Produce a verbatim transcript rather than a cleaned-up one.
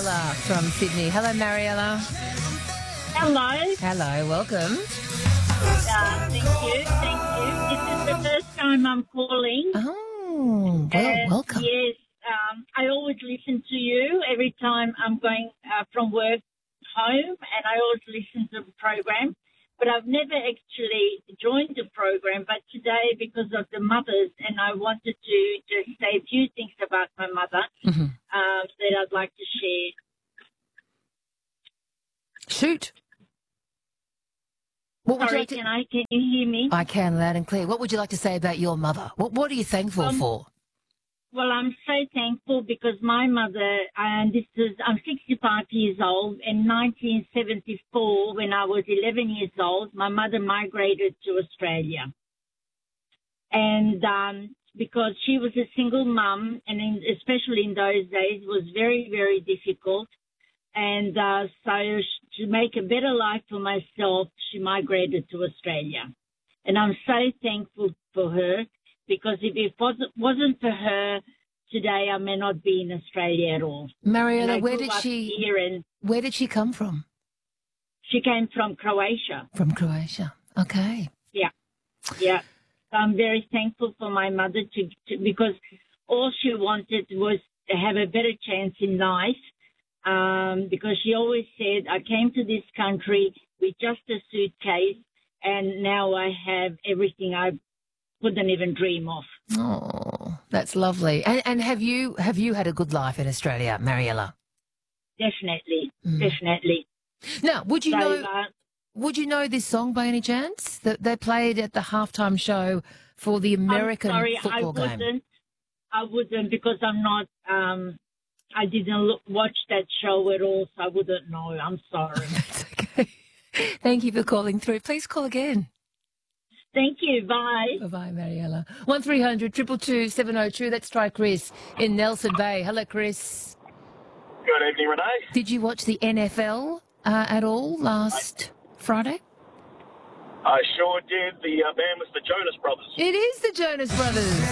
Mariella from Sydney. Hello, Mariella. Hello. Hello, welcome. Uh, thank you. Thank you. This is the first time I'm calling. Oh, well, And welcome. Yes, um, I always listen to you every time I'm going uh, from work home, and I always listen to the program. But I've never actually joined the program. But today, because of the mothers, and I wanted to just say a few things about my mother Mm-hmm. uh, that I'd like to share. Shoot. What would you Sorry, like to... can I? Can you hear me? I can, loud and clear. What would you like to say about your mother? What What are you thankful Um, for? Well, I'm so thankful because my mother, and this is, I'm sixty-five years old. In nineteen seventy-four, when I was eleven years old, my mother migrated to Australia. And um, because she was a single mum, and in, especially in those days, it was very, very difficult. And uh, so sh- to make a better life for myself, she migrated to Australia. And I'm so thankful for her, because if it wasn't, wasn't for her, today I may not be in Australia at all. And Mariella, I where grew did up she here, and Where did she come from? she came from Croatia. From Croatia. Okay. Yeah, yeah. So I'm very thankful for my mother to, to because all she wanted was to have a better chance in life. Um, because she always said, I came to this country with just a suitcase, and now I have everything I couldn't even dream of. Oh, that's lovely. And, and have you have you had a good life in Australia, Mariella? Definitely, Mm. definitely. Now, would you So, know uh, would you know this song by any chance? That they played at the halftime show for the American I'm sorry, football I game. wouldn't. I wouldn't because I'm not. Um, I didn't look, watch that show at all, so I wouldn't know. I'm sorry. That's okay. Thank you for calling through. Please call again. Thank you. Bye. Bye-bye, Mariella. one three hundred two two two seven oh two. Let's try Chris in Nelson Bay. Hello, Chris. Good evening, Renee. Did you watch the N F L uh, at all last Friday? I sure did. The uh, band was the Jonas Brothers. It is the Jonas Brothers.